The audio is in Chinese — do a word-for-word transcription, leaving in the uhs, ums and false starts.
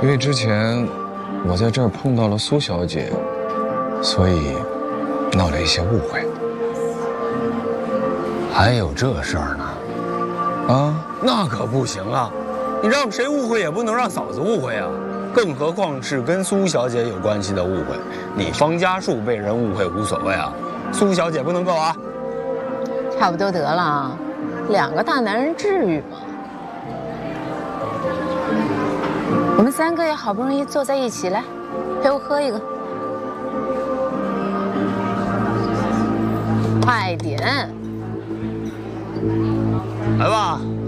因为之前我在这儿碰到了苏小姐，所以闹了一些误会。 还有这事儿呢？ 啊， 那可不行啊！你让谁误会也不能让嫂子误会啊！更何况是跟苏小姐有关系的误会，你方家树被人误会无所谓啊，苏小姐不能够啊！ 差不多得了，两个大男人至于吗？我们三个也好不容易坐在一起，来，陪我喝一个，快点！ 来吧。